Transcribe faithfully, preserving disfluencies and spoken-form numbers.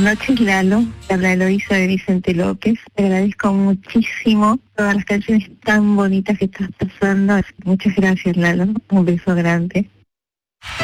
noches, Lalo. Te habla Eloisa de Vicente López. Te agradezco muchísimo todas las canciones tan bonitas que estás pasando. Muchas gracias, Lalo. Un beso grande.